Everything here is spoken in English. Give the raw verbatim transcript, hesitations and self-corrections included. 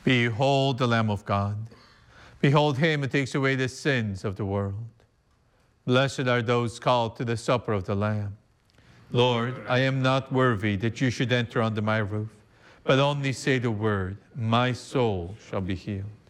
Behold the Lamb of God. Behold him who takes away the sins of the world. Blessed are those called to the supper of the Lamb. Lord, I am not worthy that you should enter under my roof, but only say the word, my soul shall be healed.